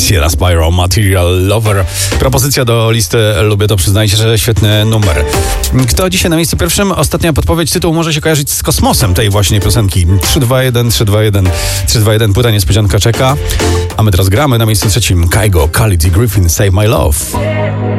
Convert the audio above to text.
Sierra Spyro, Material Lover. Propozycja do listy Lubię to, przyznajcie, że świetny numer. Kto dzisiaj na miejscu pierwszym? Ostatnia podpowiedź, tytuł może się kojarzyć z kosmosem tej właśnie piosenki. 321, 321, 321, płyta niespodzianka czeka. A my teraz gramy na miejscu trzecim. Kygo, Khalid i Griffin, Save My Love.